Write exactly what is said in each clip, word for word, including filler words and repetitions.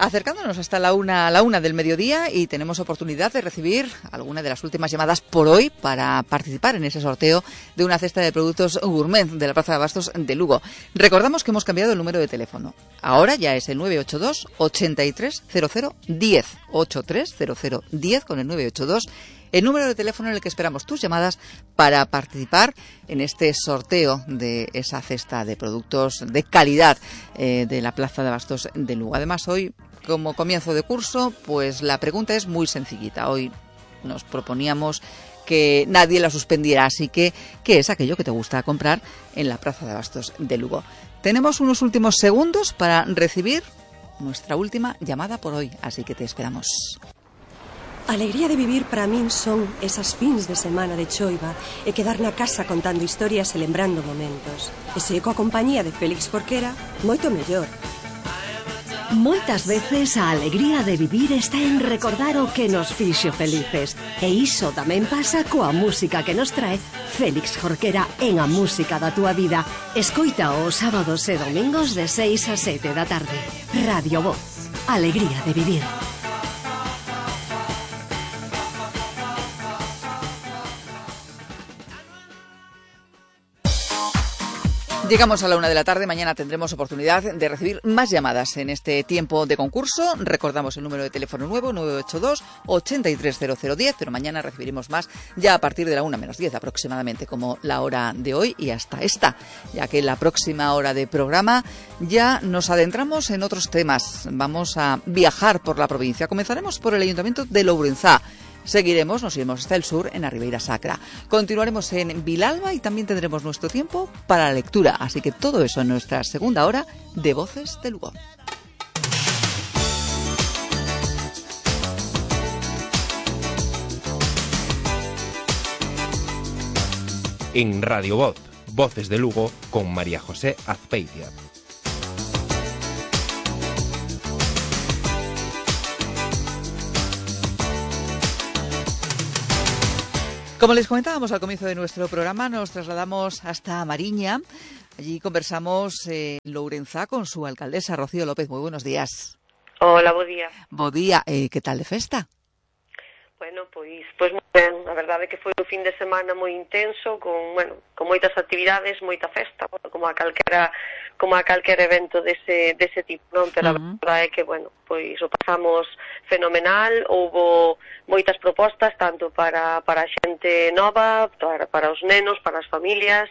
Acercándonos hasta la una, la una del mediodía y tenemos oportunidad de recibir alguna de las últimas llamadas por hoy para participar en ese sorteo de una cesta de productos gourmet de la Plaza de Abastos de Lugo. Recordamos que hemos cambiado el número de teléfono. Ahora ya es el nueve ocho dos, ochenta y tres cero cero diez. ochenta y tres cero cero diez con el nueve ocho dos. El número de teléfono en el que esperamos tus llamadas para participar en este sorteo de esa cesta de productos de calidad eh, de la Plaza de Abastos de Lugo. Además, hoy, como comienzo de curso, pues la pregunta es muy sencillita. Hoy nos proponíamos que nadie la suspendiera, así que, ¿qué es aquello que te gusta comprar en la Plaza de Abastos de Lugo? Tenemos unos últimos segundos para recibir nuestra última llamada por hoy, así que te esperamos. A alegría de vivir para min son esas fins de semana de choiva e quedar na casa contando historias e lembrando momentos. E se coa compañía de Félix Jorquera, moito mellor. Moitas veces a alegría de vivir está en recordar o que nos fixo felices. E iso tamén pasa coa música que nos trae Félix Jorquera en A Música da Túa Vida. Escoita os sábados e domingos de seis a sete da tarde. Radio Voz. Alegría de vivir. Llegamos a la una de la tarde, mañana tendremos oportunidad de recibir más llamadas en este tiempo de concurso. Recordamos el número de teléfono nuevo, nueve ocho dos, ochenta y tres cero cero diez, pero mañana recibiremos más ya a partir de la una menos diez aproximadamente, como la hora de hoy y hasta esta, ya que en la próxima hora de programa ya nos adentramos en otros temas. Vamos a viajar por la provincia. Comenzaremos por el Ayuntamiento de Lourenzá. Seguiremos, nos iremos hasta el sur, en la Ribeira Sacra. Continuaremos en Vilalba y también tendremos nuestro tiempo para la lectura. Así que todo eso en nuestra segunda hora de Voces de Lugo. En Radio Voz, Voces de Lugo, con María José Azpeitia. Como les comentábamos al comienzo de nuestro programa, nos trasladamos hasta Mariña. Allí conversamos en Lourenzá con su alcaldesa, Rocío López. Muy buenos días. Hola, bo día. Bo día. Eh, que tal de festa? Bueno, pois, pois moi ben. A verdade é que foi un fin de semana moi intenso, con, bueno, con moitas actividades, moita festa, bueno, como a calquera, como a calquera evento dese, dese tipo, non? Pero uh-huh. A verdade é que, bueno, pois o pasamos fenomenal, houbo moitas propostas, tanto para, para a xente nova, para, para os nenos, para as familias,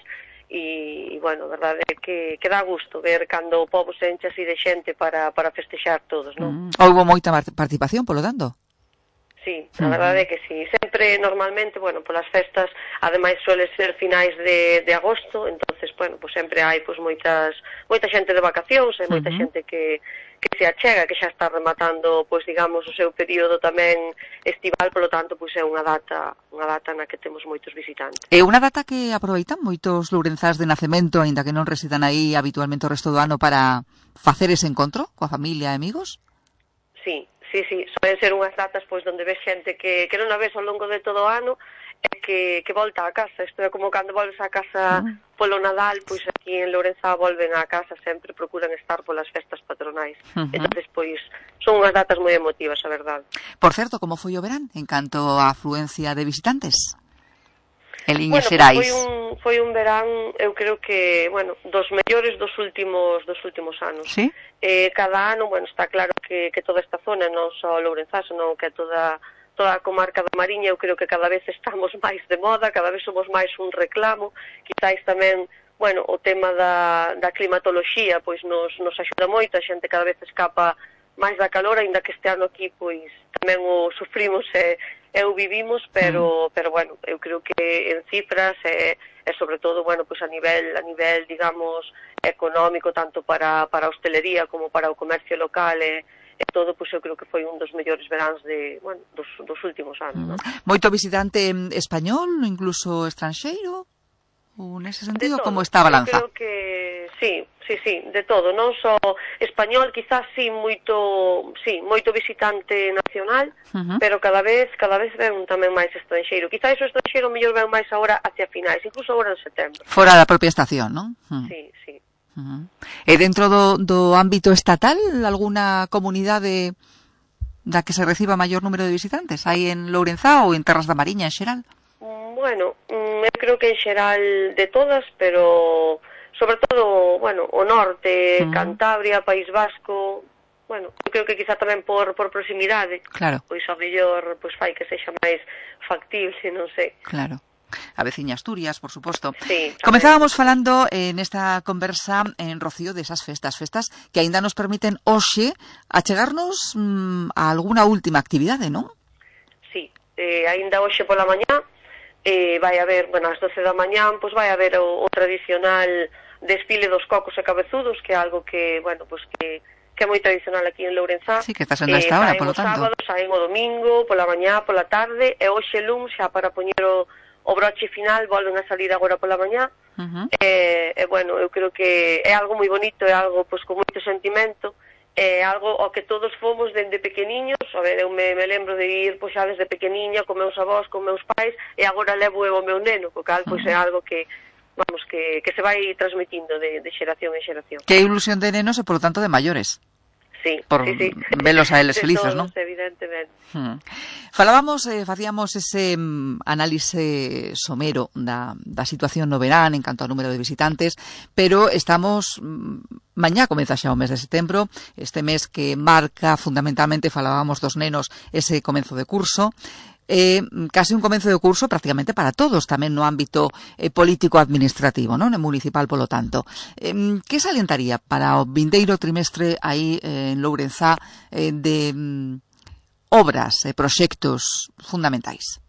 e, e bueno, a verdade é que, que dá gusto ver cando o pobo se enche así de xente para, para festexar todos, non? Uh-huh. Houbo moita participación, polo tanto? Sí, a verdade é que sí. Sempre, normalmente, bueno, polas festas, ademais suele ser finais de, de agosto, entonces, bueno, pues sempre hai pues, moitas, moita xente de vacacións e moita uh-huh. xente que, que se achega, que xa está rematando, pues, digamos, o seu período tamén estival, polo tanto, pues, é unha data, unha data na que temos moitos visitantes. É unha data que aproveitan moitos lourenzás de nacemento, aínda que non residan aí habitualmente o resto do ano, para facer ese encontro coa familia e amigos? Sí. Sí, sí, soen ser unhas datas pois onde ves xente que, que non a ves ao longo de todo o ano e que, que volta á casa. Isto é como cando volves á casa uh-huh. polo Nadal, pois aquí en Lourenzá volven á casa, sempre procuran estar polas festas patronais. Uh-huh. Entonces, pois, son unhas datas moi emotivas, a verdade. Por certo, como foi o verán en canto á afluencia de visitantes? En liñas bueno, xerais. Foi un, foi un verán, eu creo que, bueno, dos mellores dos últimos dos últimos anos. Sí? Eh, cada ano, bueno, está claro que, que toda esta zona, non só Lourenzá, senón que toda toda a comarca da Mariña, eu creo que cada vez estamos máis de moda, cada vez somos máis un reclamo, quizáis tamén, bueno, o tema da, da climatoloxía, pois nos, nos axuda moito, a xente cada vez escapa máis da calor, aínda que este ano aquí, pois, tamén o sufrimos e, e o vivimos, pero, mm. pero bueno, eu creo que en cifras e, e sobre todo, bueno, pois a nivel, a nivel, digamos, económico, tanto para, para a hostelería como para o comercio local e, e todo, pois eu creo que foi un dos mellores veráns de, bueno, dos, dos últimos anos, mm. ¿no? Moito visitante español, incluso estranxeiro? Ou nese sentido, como está a balanza? Eu creo que sí, sí, sí, de todo, non só español, quizás sí, moito, sí, moito visitante nacional, uh-huh. pero cada vez, cada vez ven tamén máis estranxeiro. Quizás o estranxeiro mellor ven máis agora hacia finais, incluso agora en setembro. Fora da propia estación, non? Uh-huh. Sí, sí. Uh-huh. E dentro do, do ámbito estatal, alguna comunidade da que se reciba maior número de visitantes? Hai en Lourenzá ou en Terras da Mariña en xeral? Bueno, eu creo que en xeral de todas, pero sobre todo, bueno, o norte, uh-huh. Cantabria, País Vasco, bueno, eu creo que quizá tamén por, por proximidade, claro. Pois ao mellor pois fai que sexa máis factible, non sei. Claro. A veciña Asturias, por suposto. Sí, Comenzábamos falando en esta conversa en Rocío desas festas, festas que aínda nos permiten hoxe achegarnos mmm, a alguna última actividade, non? Sí, eh, aínda hoxe pola mañá eh, vai haber, bueno, ás doce da mañá, pois vai haber o, o tradicional desfile dos cocos e cabezudos, que é algo que, bueno, pois que que é moi tradicional aquí en Lourenzá. Sí, que está sendo esta hora, polo tanto. Saen o sábado, saen o domingo, pola mañá, pola tarde, e hoxe luns, xa para poñer o, o broche final, volven a salir agora pola mañá. Uh-huh. E, e, bueno, eu creo que é algo moi bonito, é algo, pois, con moito sentimento, é algo ao que todos fomos dende pequeniños. A ver, eu me, me lembro de ir, pois, xa desde pequeniña, con meus avós, con meus pais, e agora levo eu o meu neno, co cal, pois, uh-huh. é algo que, vamos, que, que se vai transmitindo de, de xeración en xeración. Que ilusión de nenos e, por lo tanto, de maiores. Sí, por sí, sí. velos a eles felices, non? Evidentemente. Hmm. Falábamos, eh, facíamos ese mm, análise somero da, da situación no verán en canto ao número de visitantes, pero estamos, mm, mañá comeza xa o mes de setembro, este mes que marca fundamentalmente, falábamos dos nenos, ese comenzo de curso, eh, case un comenzo de curso prácticamente para todos, tamén no ámbito eh, político-administrativo, non? E municipal, polo tanto. Eh, que salientaría para o vindeiro trimestre aí eh, en Lourenzá eh, de mm, obras e eh, proxectos fundamentais?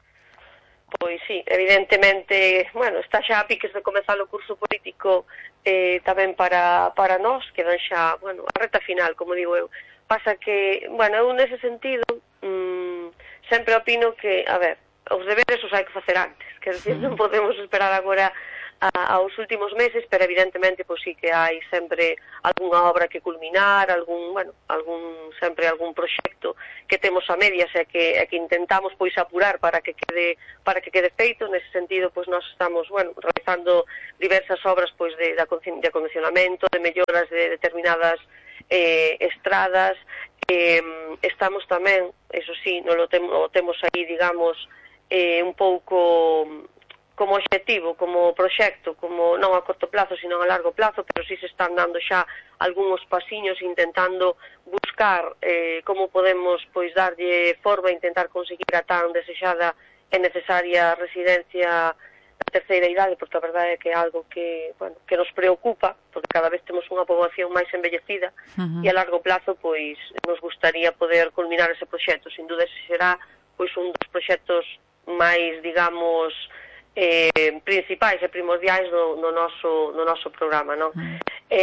Pois sí, evidentemente, bueno, está xa a piques de comezar o curso político eh, tamén para, para nós, que dan xa, bueno, a reta final, como digo eu. Pasa que, bueno, eu nese sentido, mmm, sempre opino que, a ver, os deberes os hai que facer antes, que decir, non podemos esperar agora a, aos últimos meses, pero evidentemente, pois sí que hai sempre algunha obra que culminar, algún, bueno, algún sempre algún proxecto que temos a medias e que, e que intentamos pois apurar para que quede para que quede feito. Nese sentido, pois nós estamos, bueno, realizando diversas obras pois de, de acondicionamento, de melloras de determinadas eh, estradas. Eh, estamos tamén, eso sí, non lo, tem, lo temos aí, digamos, eh, un pouco como obxectivo, como proxecto, como non a corto plazo, sino a largo plazo, pero sí se están dando xa algúns pasiños intentando buscar eh, como podemos pois darlle forma e intentar conseguir a tan desexada e necesaria residencia da terceira idade, porque a verdade é que é algo que, bueno, que nos preocupa, porque cada vez temos unha poboación máis envellecida. Uh-huh. E a largo plazo, pois, nos gustaría poder culminar ese proxecto. Sin duda, ese será, pois, un dos proxectos máis, digamos, eh, principais e primordiais no, no, noso, no noso programa, non? Uh-huh.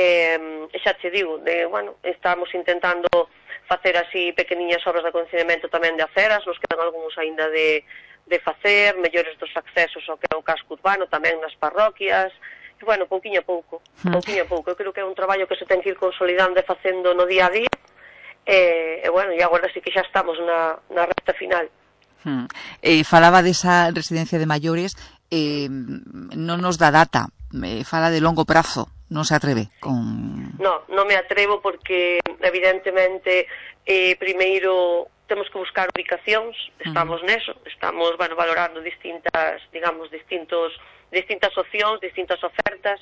Eh, xa te digo, de, bueno, estamos intentando facer así pequeniñas obras de acondicionamento tamén de aceras, nos quedan algúns aínda de de facer, mellores dos accesos ao que é o casco urbano, tamén nas parroquias, e, bueno, pouquiño a pouco, pouquiño a pouco. Eu creo que é un traballo que se ten que ir consolidando e facendo no día a día, e, e bueno, e agora sí que xa estamos na, na recta final. Hmm. Eh, falaba desa residencia de maiores, eh, non nos dá data, eh, fala de longo prazo, non se atreve con... No, non me atrevo porque, evidentemente, eh, primeiro temos que buscar ubicacións, estamos uh-huh. neso, estamos, bueno, valorando distintas, digamos, distintos distintas opcións, distintas ofertas,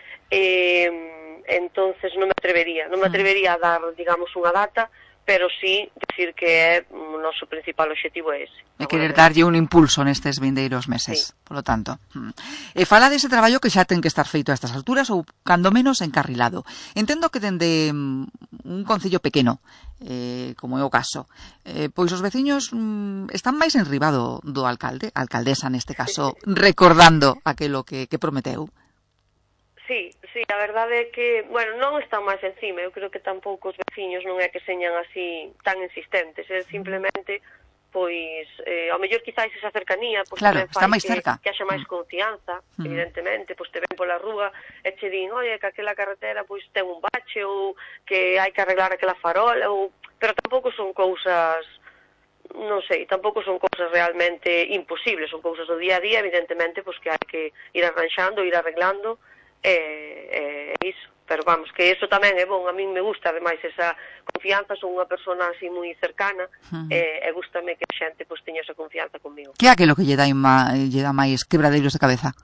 eh, entonces non me atrevería, non me atrevería a dar, digamos, unha data, pero sí decir que é o noso principal obxectivo é ese. É querer darlle un impulso nestes vindeiros meses, sí. Polo tanto. E fala dese traballo que xa ten que estar feito a estas alturas ou, cando menos, encarrilado. Entendo que dende un concello pequeno, eh, como é o caso, eh, pois os veciños mm, están máis enribado do alcalde, a alcaldesa neste caso, recordando aquelo que, que prometeu. Sí, sí, a verdade é que, bueno, non están máis encima, eu creo que tampouco os veciños non é que señan así tan insistentes, é simplemente, pois, eh, ao mellor quizáis esa cercanía, pois claro, está máis que, cerca. Que haxa máis confianza, mm. evidentemente, pois te ven pola rúa e che din, oye, que aquela carretera pois ten un bache ou que hai que arreglar aquela farola, ou... pero tampouco son cousas... non sei, tampouco son cousas realmente imposibles, son cousas do día a día, evidentemente, pois que hai que ir arranxando, ir arreglando, é, é iso. pero vamos, que eso tamén é bon, a min me gusta ademais esa confianza, son unha persona así moi cercana, uh-huh. e, e gústame que a xente pois teña esa confianza comigo. Que é aquilo que lle dá, lle dá máis quebradeiros de cabeza?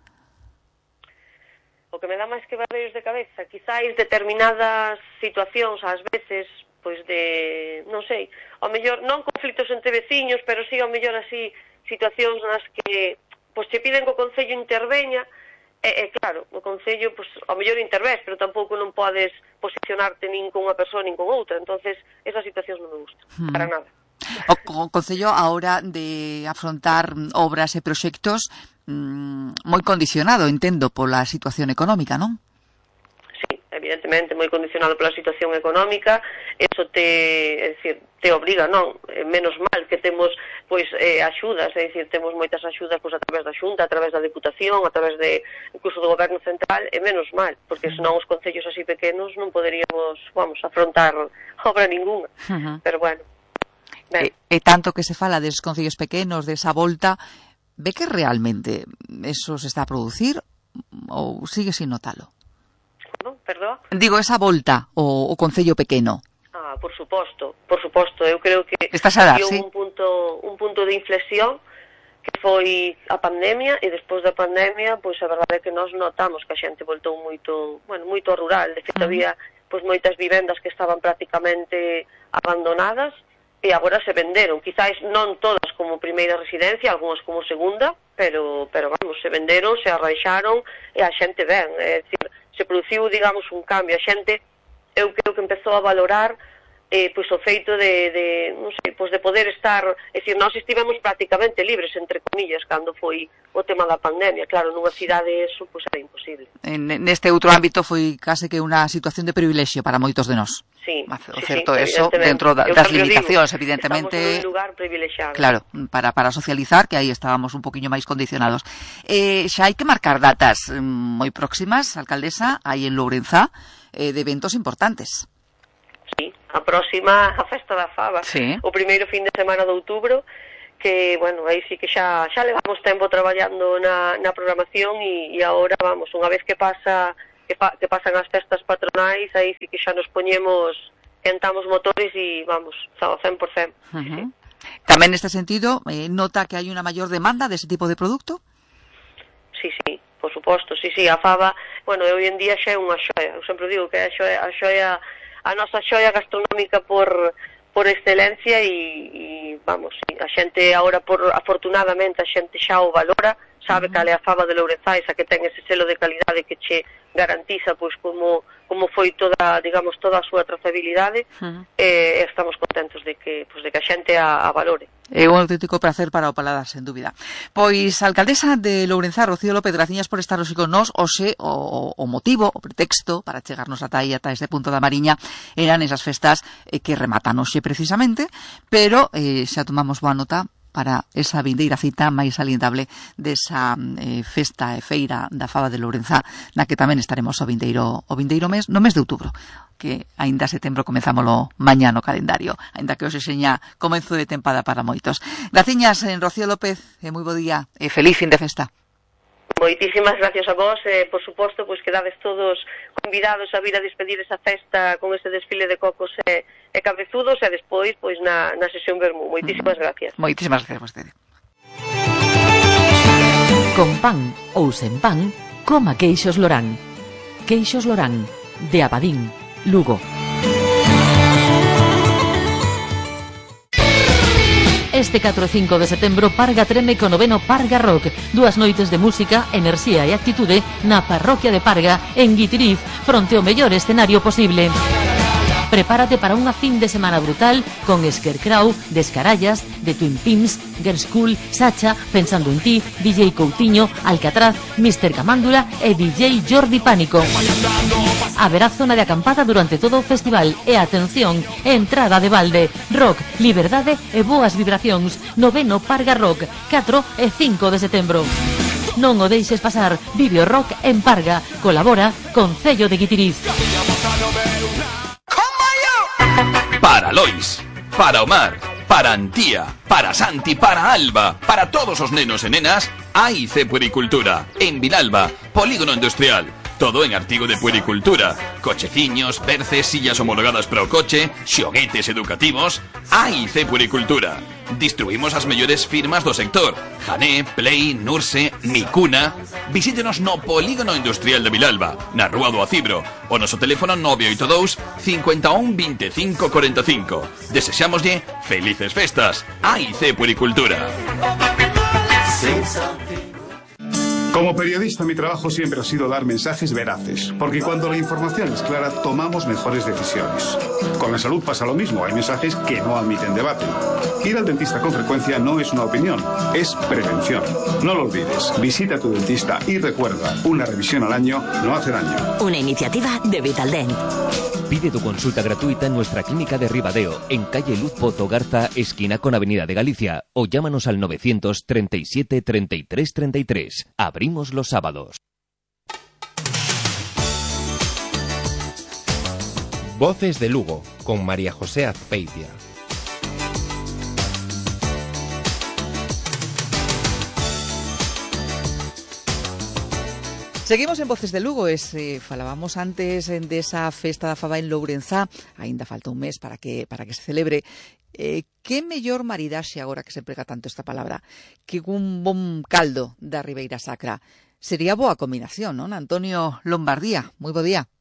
O que me dá máis quebradeiros de cabeza, quizáis determinadas situacións ás veces, pois de, non sei, ao mellor non conflitos entre veciños, pero sí ao mellor así situacións nas que pois che piden que o Concello interveña. E, e claro, o Concello, pois, ao mellor intervés, pero tampouco non podes posicionarte nin con unha persoa nin con outra, entonces esas situacións non me gustan, hmm. para nada. O Concello, a hora de afrontar obras e proxectos, mmm, moi condicionado, entendo, pola situación económica, non? Sí, evidentemente, moi condicionado pola situación económica, eso te, é dicir, te obriga, non? Menos mal que temos pois eh, axudas, é dicir, temos moitas axudas pois a través da Xunta, a través da Deputación, a través de incluso do Goberno Central, e menos mal, porque senón os concellos así pequenos non poderíamos, vamos, afrontar obra ninguna. Uh-huh. Pero bueno. E, e tanto que se fala des concellos pequenos, desa volta, ve que realmente eso se está a producir ou sigue sin notalo? Non, perdón? Digo, esa volta o, o concello pequeno. Ah, por suposto, por suposto, eu creo que estás a dar, sí? un punto, un punto de inflexión que foi a pandemia, e despois da pandemia, pois a verdade é que nós notamos que a xente voltou moito, bueno, moito rural, de feito uh-huh. había pois moitas vivendas que estaban prácticamente abandonadas e agora se venderon, quizáis non todas como primeira residencia, algunhas como segunda, pero pero vamos, se venderon, se arraixaron e a xente ven, é dicir, se produciu, digamos, un cambio, a xente eu creo que empezou a valorar eh, pois o feito de, de, non sei, pois de poder estar, é dicir, nós estivemos prácticamente libres, entre comillas, cando foi o tema da pandemia, claro, nunha cidade eso pois era imposible. En, neste outro ámbito foi case que unha situación de privilexio para moitos de nós. Sí, o sí, certo sí, eso, dentro da, das limitacións, digo, evidentemente. Estamos nun lugar privilexiado. Claro, para, para socializar, que aí estábamos un poquinho máis condicionados. Eh, xa hai que marcar datas moi próximas, alcaldesa, aí en Lourenzá, eh, de eventos importantes. Sí, a próxima, a Festa da Faba, sí. O primeiro fin de semana de outubro, que, bueno, aí sí que xa, xa levamos tempo traballando na, na programación e, e agora, vamos, unha vez que pasa que, pa, que pasan as festas patronais, aí sí que xa nos poñemos, entamos motores e, vamos, ao cen por cen. Uh-huh. Sí. Tamén neste sentido, eh, nota que hai unha maior demanda dese tipo de produto? Sí, sí, por suposto, sí, sí, a faba, bueno, hoy en día xa é unha xoia, eu sempre digo que a xoia, a xoia a nosa xoia gastronómica por por excelencia e, e vamos, a xente agora por afortunadamente a xente xa o valora, sabe uh-huh. cal é a faba de Lourenzá, esa que ten ese selo de calidade que che garantiza pois como como foi toda, digamos, toda a súa trazabilidade, uh-huh. e estamos contentos de que pois de que a xente a, a valore. É un auténtico placer para o paladar, sen dúbida. Pois, alcaldesa de Lourenzá, Rocío López, graciñas por estar hoxe con nós. Hoxe, o, o motivo, o pretexto para chegarnos ata aí, ata este punto da Mariña, eran esas festas eh, que rematan hoxe precisamente, pero eh, xa tomamos boa nota para esa vindeira cita máis salientable desa eh, festa e feira da faba de Lourenzá, na que tamén estaremos o vindeiro, o vindeiro mes, no mes de outubro, que aínda setembro comezámolo mañá no calendario, aínda que hoxe seña comenzo de tempada para moitos. Graciñas, en Rocío López, e moi bo día, e feliz fin de festa. Moitísimas gracias a vos, e, por suposto, pois quedades todos convidados a vir a despedir esa festa con ese desfile de cocos e, e cabezudos, e despois, pois, na, na sesión Vermú. Moitísimas gracias. Moitísimas gracias a vostede. Con pan ou sen pan, coma queixos Lorán. Queixos Lorán, de Abadín, Lugo. Este catro e cinco de setembro Parga treme co noveno Parga Rock. Dúas noites de música, enerxía e actitude na parroquia de Parga, en Guitiriz, fronte ao mellor escenario posible. Prepárate para unha fin de semana brutal con Scarecrow, Descarallas, The Twin Pins, Girls School, Sacha, Pensando en ti, D J Coutinho, Alcatraz, mister Camándula e D J Jordi Pánico. Haberá zona de acampada durante todo o festival e, atención, entrada de balde, rock, liberdade e boas vibracións. Noveno Parga Rock, catro e cinco de setembro. Non o deixes pasar, vive o rock en Parga. Colabora Concello de Guitiriz. Para Lois, para Omar, para Antía, para Santi, para Alba, para todos os nenos e nenas, hai C Puericultura, en Vilalba, Polígono Industrial. Todo en artigo de puericultura. Cocheciños, perces, sillas homologadas para o coche, xoguetes educativos. A I C Puericultura. Distribuimos as mellores firmas do sector: Jané, Play, Nurse, Micuna. Visítenos no Polígono Industrial de Vilalba, na Rúa do Acibro, o noso teléfono nove oito dous, cinco un, veinticinco, cuarenta y cinco. Desexámoslle felices festas. A I C Puericultura. Como periodista, mi trabajo siempre ha sido dar mensajes veraces, porque cuando la información es clara, tomamos mejores decisiones. Con la salud pasa lo mismo, hay mensajes que no admiten debate. Ir al dentista con frecuencia no es una opinión, es prevención. No lo olvides, visita a tu dentista y recuerda, una revisión al año no hace daño. Una iniciativa de Vitaldent. Pide tu consulta gratuita en nuestra clínica de Ribadeo, en calle Luz Pozo Garza, esquina con Avenida de Galicia, o llámanos al novecientos treinta y siete, treinta y tres, treinta y tres. Abrimos los sábados. Voces de Lugo, con María José Azpeitia. Seguimos en Voces de Lugo. Es, eh, falábamos antes desa festa da faba en Lourenzá. Aínda falta un mes para que para que se celebre. Eh, que mellor maridaxe, agora que se emprega tanto esta palabra, que un bon caldo da Ribeira Sacra. Sería boa combinación, non? Antonio Lombardía, moi bo día.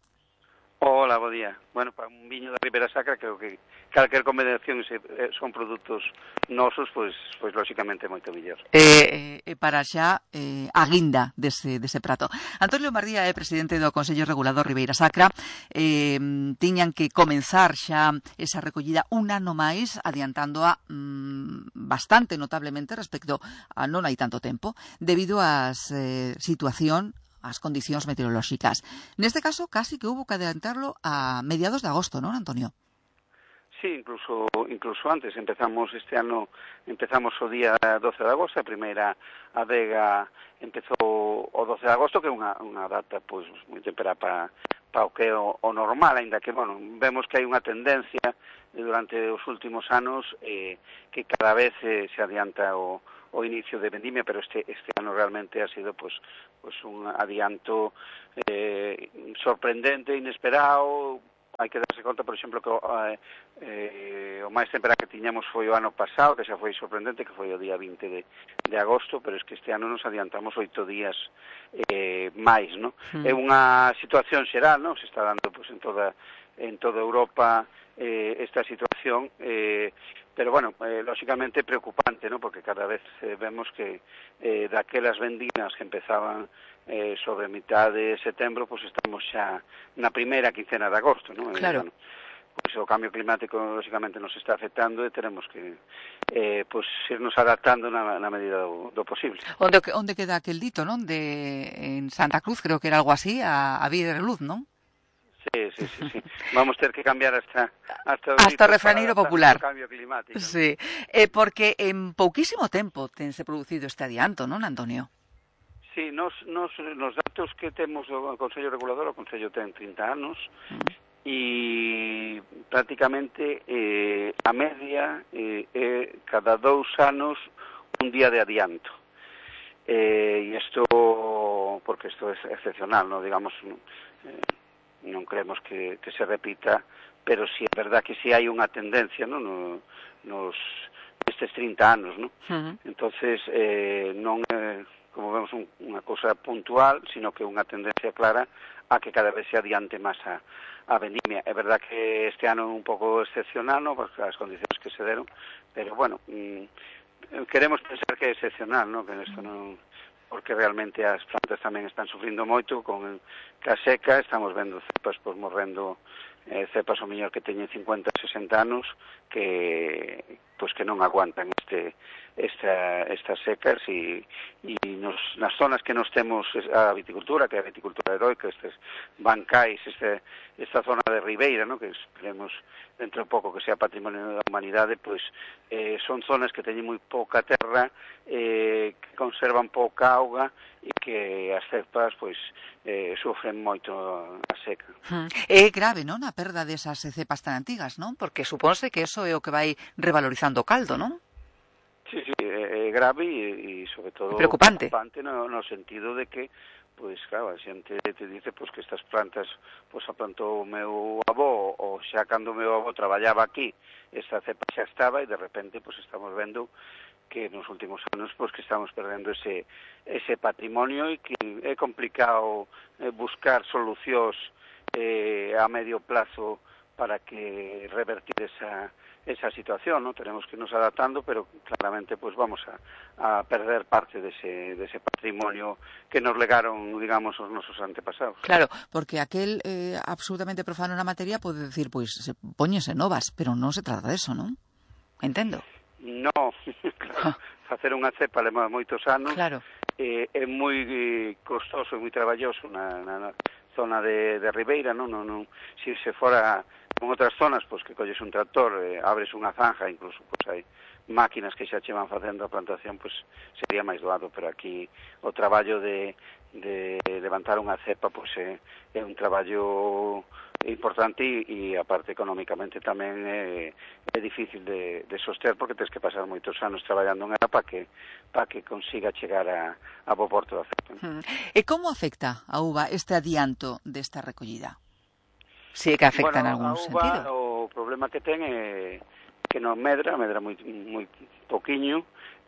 Hola, bo día. Bueno, para un viño da Ribeira Sacra, creo que calquer combinación se, eh, son produtos nosos, pois, pois lóxicamente moito mellor. Eh, eh, para xa eh, a guinda dese, dese prato. Antonio Lombardía é presidente do Consello Regulador Ribeira Sacra. Eh, tiñan que comenzar xa esa recollida un ano máis, adiantándoa mm, bastante notablemente respecto a non hai tanto tempo, debido ás eh, situación as condicións meteorolóxicas. Neste caso, casi que hubo que adiantarlo a mediados de agosto, non, Antonio? Sí, incluso incluso antes. Empezamos este ano, empezamos o día doce de agosto, a primeira adega empezou o doce de agosto, que é unha, unha data pois moi temperada para pa o que é o, o normal, aínda que, bueno, vemos que hai unha tendencia durante os últimos anos eh, que cada vez eh, se adianta o o inicio de vendimia, pero este este ano realmente ha sido pues pues un adianto eh, sorprendente, inesperado. Hai que darse conta, por exemplo, que eh, eh, o máis temperado que tiñamos foi o ano pasado, que xa foi sorprendente, que foi o día vinte de, de agosto, pero es que este ano nos adiantamos oito días eh, máis, ¿no? Mm. É unha situación xeral, ¿no? Se está dando pues en toda en toda Europa eh, esta situación, eh, pero bueno, eh, lógicamente preocupante, ¿no? Porque cada vez eh, vemos que eh, daquelas vendinas que empezaban eh, sobre mitad de setembro, pues estamos xa na primeira quincena de agosto, ¿no? Claro. Eh, bueno, pues o cambio climático lógicamente nos está afectando e tenemos que eh, pues irnos adaptando na, na medida do, do posible. Onde, onde queda aquel dito, non? De en Santa Cruz, creo que era algo así, a, a vida de luz, non? Sí, sí, sí, sí. Vamos ter que cambiar hasta hasta, hasta o refraneiro popular. O cambio climático. Sí, eh, porque en pouquísimo tempo tense producido este adianto, non, Antonio? Sí, nos, nos, nos datos que temos do Consello Regulador, o Consello ten trinta anos, mm. e prácticamente eh, a media eh, é cada dous anos un día de adianto. Eh, e isto, porque isto é excepcional, ¿no? Digamos, eh, non creemos que, que se repita, pero si é verdad que si hai unha tendencia, ¿no? No, nos estes trinta anos, ¿no? Uh-huh. Entonces eh, non é, como vemos, un, unha cosa puntual, sino que unha tendencia clara a que cada vez se adiante máis a, a vendimia. É verdad que este ano é un pouco excepcional, ¿no? Porque as condicións que se deron, pero bueno, mm, queremos pensar que é excepcional, ¿no? Que isto non, porque realmente as plantas tamén están sufrindo moito con a seca, estamos vendo cepas pois morrendo, eh, cepas o mellor que teñen cincuenta, sesenta anos que pois que non aguantan este esta estas secas e e nos nas zonas que nos temos a viticultura, que é a viticultura heroica, estes bancais, este esta zona de Ribeira, ¿no? Que esperemos dentro de pouco que sea patrimonio da humanidade, pois eh, son zonas que teñen moi pouca terra, eh, que conservan pouca auga e que as cepas pois eh, sufren moito a seca. Hmm. É grave, non, a perda desas cepas tan antigas, non? Porque supónse que eso é o que vai revalorizando o caldo, non? Sí, sí, é grave e, e sobre todo preocupante, preocupante no, no sentido de que pois claro, a xente te dice pois que estas plantas pois a plantou o meu avó, ou xa cando o meu avó traballaba aquí, esta cepa xa estaba e de repente pois estamos vendo que nos últimos anos pois que estamos perdendo ese ese patrimonio e que é complicado eh, buscar solucións eh, a medio plazo para que revertir esa esa situación, ¿no? Tenemos que irnos adaptando, pero claramente pues vamos a, a perder parte de ese, de ese patrimonio que nos legaron, digamos, os nosos antepasados. Claro, porque aquel eh, absolutamente profano na materia pode decir, pois, se poñese novas, pero non se trata de eso, non? Entendo. No, claro, facer unha cepa leva moitos anos, claro. eh, é moi costoso e moi traballoso na, na, na zona de, de Ribeira, non, non, non, se se fora con outras zonas, pois que colles un tractor, eh, abres unha zanja, incluso pois hai máquinas que xa che van facendo a plantación, pois sería máis doado, pero aquí o traballo de, de levantar unha cepa pois é, é un traballo importante e, e aparte económicamente tamén é, é difícil de, de soster porque tens que pasar moitos anos traballando en ela para que, para que consiga chegar a, a bo porto da cepa. Hmm. E como afecta a uva este adianto desta recollida? Si é que afecta bueno, en algún a uva, sentido. O problema que ten é que non medra, medra moi, moi poquiño,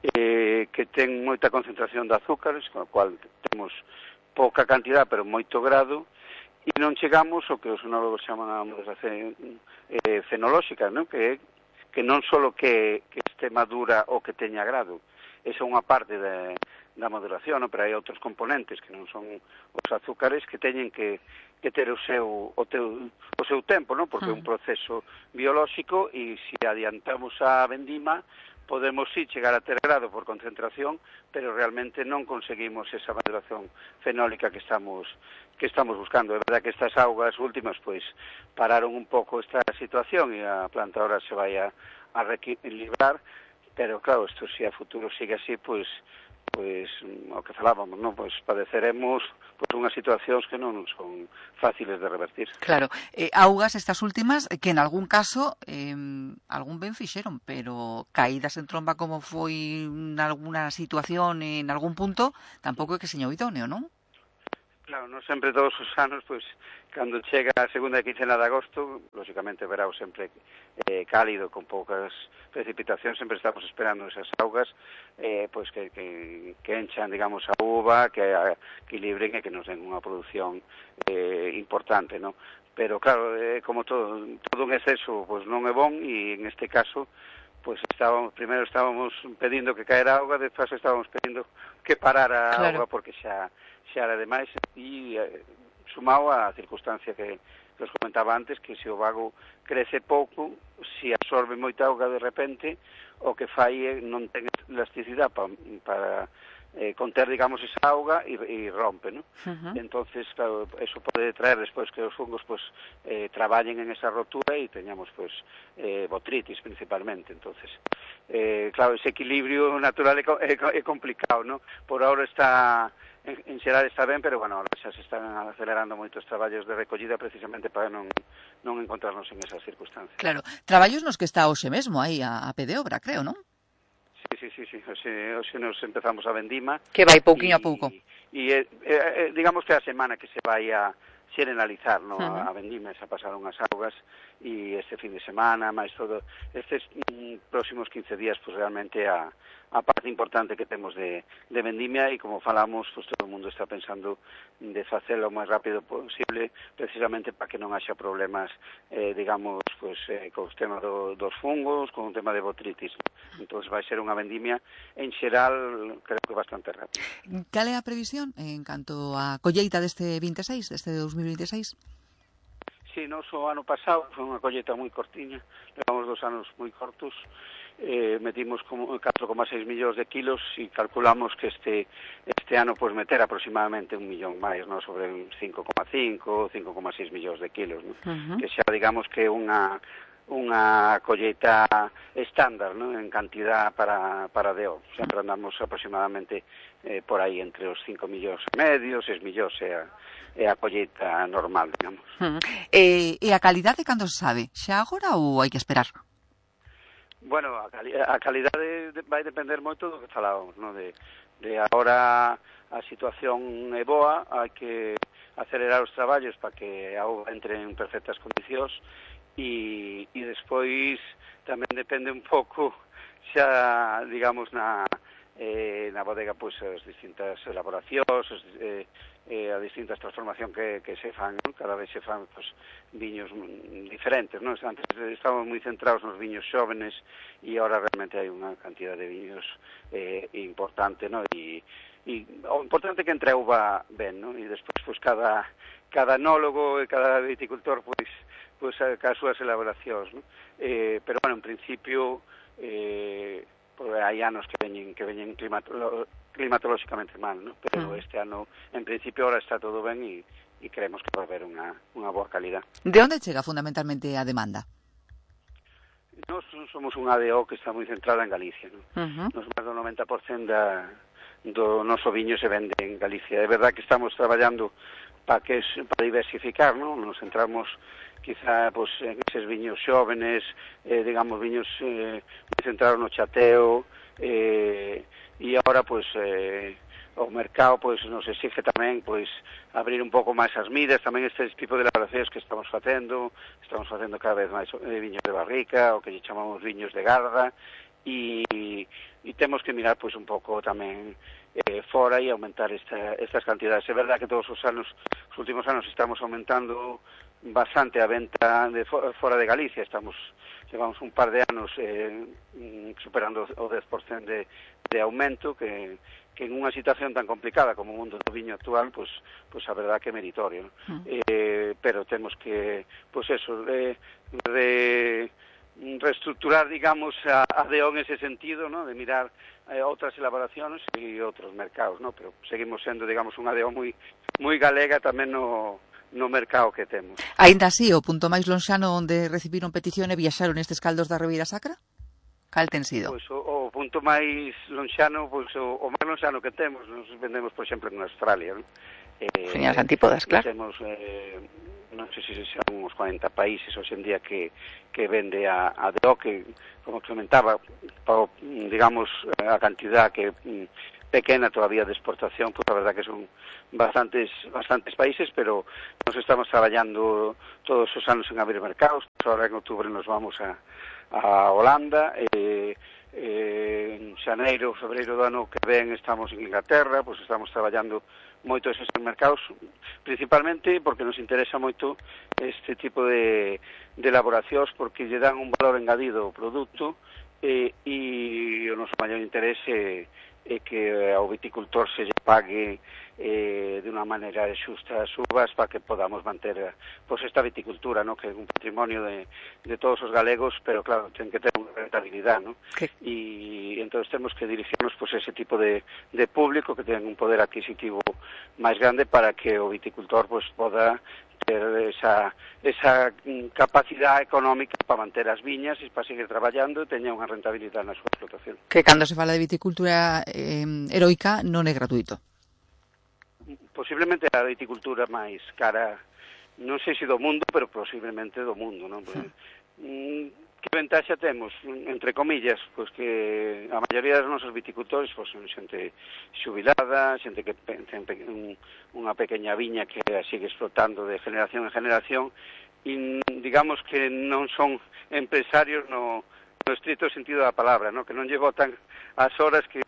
eh, que ten moita concentración de azúcares, con o cual temos pouca cantidad, pero moito grado, e non chegamos ao que os enólogos chaman a moderación eh, fenolóxica, non? Que é que non só que, que este madura ou que teña grado, esa é unha parte de, da moderación, non? Pero hai outros componentes que non son os azúcares que teñen que que ter o seu o teu o seu tempo, non? Porque é un proceso biolóxico e se adiantamos a vendima podemos sí chegar a ter grado por concentración, pero realmente non conseguimos esa maduración fenólica que estamos que estamos buscando. É verdade que estas augas últimas pois pararon un pouco esta situación e a planta ahora se vai a, a reequilibrar, pero claro, isto se a futuro sigue así, pois pois o que falábamos, non? Pois padeceremos pois unhas situacións que non son fáciles de revertir. Claro, eh, augas estas últimas que en algún caso eh, algún ben fixeron, pero caídas en tromba como foi en alguna situación en algún punto, tampouco é que seña idóneo, non? Claro, non sempre todos os anos, pois, cando chega a segunda quincena de agosto, lógicamente o verao sempre eh, cálido, con poucas precipitacións, sempre estamos esperando esas augas, eh, pois que, que, que enchan, digamos, a uva, que a, equilibren e que nos den unha produción eh, importante, non? Pero, claro, eh, como todo, todo un exceso, pois non é bon, e en este caso, pois estábamos, primeiro estábamos pedindo que caera auga, despois estábamos pedindo que parara a claro. auga, porque xa xa era demais, e eh, sumado a circunstancia que, que os comentaba antes, que se o vago crece pouco, se absorbe moita auga de repente, o que fai é non ten elasticidade pa, para eh, conter, digamos, esa auga e, e rompe, ¿no? Uh-huh. Entonces, claro, eso pode traer despois que os fungos pues, eh, traballen en esa rotura e teñamos pues, eh, botritis principalmente. Entonces, eh, claro, ese equilibrio natural é, é, é complicado, ¿no? Por ahora está... En, en xeral está ben, pero, bueno, ahora xa se están acelerando moitos traballos de recollida precisamente para non, non encontrarnos en esas circunstancias. Claro, traballos nos que está hoxe mesmo aí a, a pé de obra, creo, non? Sí, sí, sí, sí. Hoxe, hoxe nos empezamos a vendima. Que vai pouquinho a pouco. E, eh, eh, digamos que a semana que se vai a serenalizar, ¿no? Uh-huh. A vendima, xa pasaron as augas, e este fin de semana, máis todo, estes mm, próximos quince días, pues realmente a a parte importante que temos de, de vendimia, e como falamos, pues todo o mundo está pensando de facelo o máis rápido posible, precisamente para que non haxa problemas, eh, digamos, pues, eh, con o tema do, dos fungos, con o tema de botritis. Entón vai ser unha vendimia, en xeral, creo que bastante rápido. Cal é a previsión en canto a colleita deste vinte e seis, deste dos mil vinte e seis? Sí, nos o ano pasado foi unha colleita moi cortiña, levamos dos anos moi cortos, eh, metimos como catro coma seis millóns de kilos e calculamos que este este ano pues meter aproximadamente un millón máis, no, sobre un cinco coma cinco, cinco coma seis millóns de kilos, no? Uh-huh. Que xa digamos que é unha unha colleita estándar, ¿no? En cantidad para para D O. Sempre andamos aproximadamente eh, por aí entre os cinco millóns e medio, seis millóns é a, é a colleita normal, digamos. Uh-huh. Eh, e a calidade cando se sabe? Xa agora ou hai que esperar? Bueno, a, cali a calidade vai depender moito do que falábamos, ¿no? De, de agora a situación é boa, hai que acelerar os traballos para que a uva entre en perfectas condicións e, e despois tamén depende un pouco xa, digamos, na, eh, na bodega, pois, as distintas elaboracións, as, eh, eh, a distintas transformación que, que se fan, non? Cada vez se fan, pois, viños diferentes, non? Antes estábamos moi centrados nos viños xóvenes e agora realmente hai unha cantidad de viños eh, importante, non? E, e o importante é que entre a uva ben, non? E despois, pois, cada, cada enólogo e cada viticultor, pois, pois, as súas elaboracións, non? Eh, pero, bueno, en principio, eh, hai anos que veñen que veñen climatolo, climatolóxicamente mal, ¿no? Pero mm. este ano, en principio, ahora está todo ben e, e creemos que vai haber unha, unha boa calidad. De onde chega fundamentalmente a demanda? Nos somos un A D O que está moi centrada en Galicia, ¿no? Uh-huh. Nos máis do noventa por cento da, do noso viño se vende en Galicia. É verdad que estamos traballando para que para diversificar, ¿no? Nos centramos quizá pues, en eses viños xóvenes, eh, digamos, viños eh, centrados no chateo, eh, e agora, pues, eh, o mercado, pues, nos exige tamén, pues, abrir un pouco máis as midas, tamén este tipo de elaboracións que estamos facendo, estamos facendo cada vez máis eh, viños de barrica, o que lle chamamos viños de garda, e, e temos que mirar, pues, un pouco tamén eh, fora e aumentar esta, estas cantidades. É verdad que todos os anos, os últimos anos, estamos aumentando bastante a venta de fora de Galicia, estamos llevamos un par de anos eh, superando o dez por cento de, de aumento que, que en unha situación tan complicada como o mundo do viño actual, pues, pues a verdad que é meritorio, ¿no? Mm. Eh, pero temos que, pues eso, de, de reestructurar, digamos, a, a D O en ese sentido, ¿no? De mirar eh, outras elaboracións e outros mercados, ¿no? Pero seguimos sendo, digamos, unha D O moi moi galega tamén no no mercado que temos. Ainda así, o punto máis lonxano onde recibiron petición e viaxaron estes caldos da Ribeira Sacra? Cal ten sido? Pois o, o punto máis lonxano, pois o, o máis lonxano que temos, nos vendemos, por exemplo, en Australia, ¿no? Eh, Señas antípodas, claro. Temos, eh, non sei se son uns cuarenta países hoxe en día que, que vende a, a D O, que, como comentaba, pa, digamos, a cantidad que pequena todavía de exportación, pues la verdad que son bastantes bastantes países, pero nos estamos traballando todos os anos en abrir mercados. Ahora en outubro nos vamos a, a Holanda, eh, eh, en xaneiro, febreiro do ano que ven estamos en Inglaterra, pues estamos traballando moito eses mercados, principalmente porque nos interesa moito este tipo de, de elaboracións, porque lle dan un valor engadido ao produto eh, e o noso maior interese é que ao viticultor se lle pague eh, de unha maneira xusta as uvas para que podamos manter pues, esta viticultura, ¿no? Que é un patrimonio de, de todos os galegos, pero claro, ten que ter unha rentabilidade, ¿no? E entón temos que dirigirnos pues, a ese tipo de, de público que ten un poder adquisitivo máis grande para que o viticultor pues, poda ter esa, esa capacidade económica para manter as viñas e para seguir traballando e teña unha rentabilidade na súa explotación. Que cando se fala de viticultura eh, heroica non é gratuito. Posiblemente a viticultura máis cara, non sei se do mundo, pero posiblemente do mundo, non? Pues, mm. Que ventaxa temos, entre comillas, pois que a maioría dos nosos viticultores pois, son xente xubilada, xente que ten unha pequena viña que a sigue explotando de generación en generación e digamos que non son empresarios no, no estrito sentido da palabra, ¿no? Que non lle botan as horas que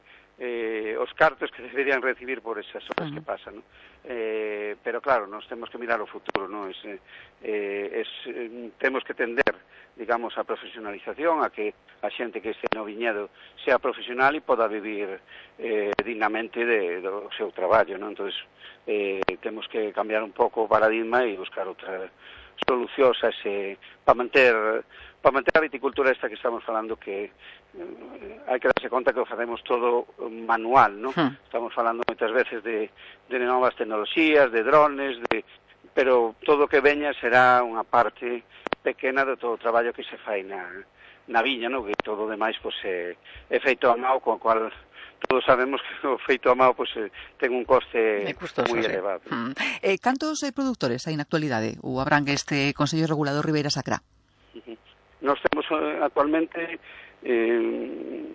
eh, os cartos que deberían recibir por esas horas uh-huh. que pasan, ¿no? Eh, pero claro, nos temos que mirar o futuro, ¿no? Es, eh, es, eh, temos que tender, digamos, a profesionalización, a que a xente que este no viñedo sea profesional e poda vivir eh, dignamente de, do seu traballo, ¿no? Entonces, eh, temos que cambiar un pouco o paradigma e buscar outras solucións a ese, para manter para manter a viticultura esta que estamos falando, que eh, hai que darse conta que o facemos todo manual, ¿no? Hmm. Estamos falando moitas veces de, de novas tecnoloxías, de drones, de, pero todo o que veña será unha parte pequena de todo o traballo que se fai na, na viña, ¿no? Que todo o demais pues, é, é feito a mão, con o cual todos sabemos que o feito a mão pues, ten un coste moi elevado. Hmm. Eh, cantos eh, produtores hai na actualidade ou abrangue este Consello Regulador Ribeira Sacra? Uh-huh. Nós temos actualmente eh,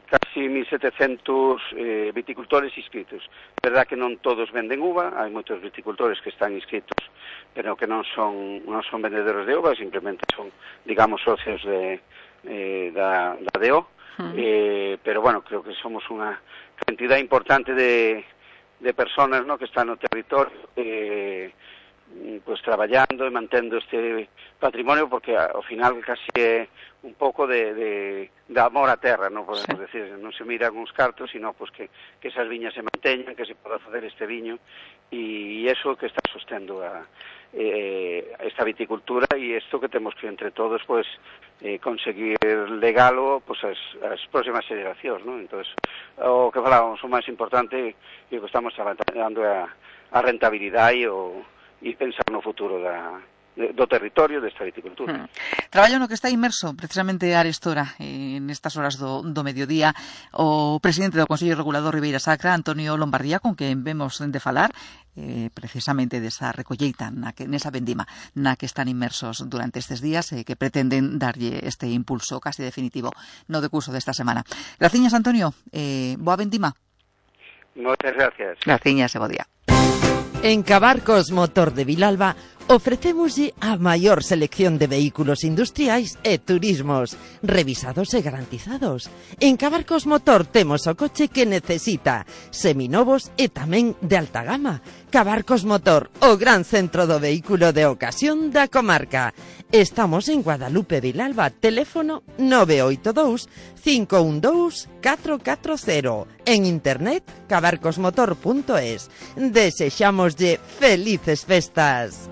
casi mil setecientos eh, viticultores inscritos. Verdad que non todos venden uva, hai moitos viticultores que están inscritos, pero que non son non son vendedores de uva, simplemente son, digamos, socios de eh, da, da D O. Uh-huh. Eh, pero bueno, creo que somos unha cantidad importante de, de personas, ¿no?, que están no territorio, eh, pues traballando e mantendo este patrimonio, porque ao final casi é un pouco de, de, de amor á terra, non podemos sí. decir, non se mira uns cartos, sino pues que, que esas viñas se manteñan, que se poda facer este viño, e eso que está sostendo a eh, esta viticultura, e isto que temos que entre todos pues eh, conseguir legalo pues as, as próximas xeracións, non? Entonces, o que falábamos, o máis importante e o que estamos dando a, a rentabilidade e o e pensar no futuro da, do territorio desta viticultura. Hmm. Traballo no que está inmerso precisamente Arestora en estas horas do, do mediodía o presidente do Consello Regulador Ribeira Sacra, Antonio Lombardía, con quen vemos de falar eh, precisamente desa recolleita na que, nesa vendima na que están inmersos durante estes días e eh, que pretenden darlle este impulso casi definitivo no decurso desta semana. Graciñas, Antonio. Eh, boa vendima. Moitas gracias. Graciñas e bo día. En Cabarcos Motor de Vilalba ofrecémoslle a maior selección de vehículos industriais e turismos, revisados e garantizados. En Cabarcos Motor temos o coche que necesita, seminovos e tamén de alta gama. Cabarcos Motor, o gran centro do vehículo de ocasión da comarca. Estamos en Guadalupe, Vilalba, teléfono nove oito dous, cinco un dous, catro catro cero. En internet, cabarcosmotor punto es. Desexámoslle felices festas.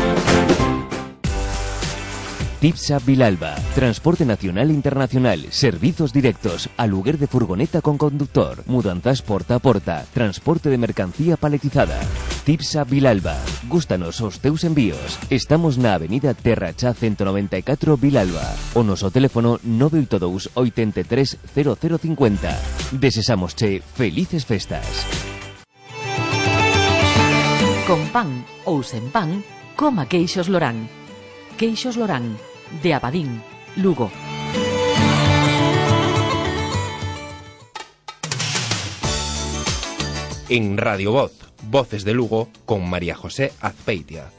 Tipsa Vilalba, transporte nacional e internacional, servizos directos, aluguer de furgoneta con conductor, mudanzas porta a porta, transporte de mercancía paletizada. Tipsa Vilalba, gústanos os teus envíos. Estamos na avenida Terrachá ciento noventa e catro Vilalba. O noso teléfono nove oito dous, oito tres, cero cero cinco cero. Desesámosche felices festas. Con pan ou sen pan, coma queixos Lorán. Queixos Lorán, de Abadín, Lugo. En Radio Voz, Voces de Lugo, con María José Azpeitia.